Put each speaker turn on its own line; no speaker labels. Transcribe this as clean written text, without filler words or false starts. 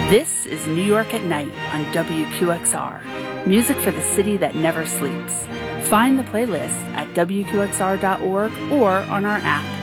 This is New York at Night on WQXR, music for the city that never sleeps. Find the playlist at WQXR.org or on our app.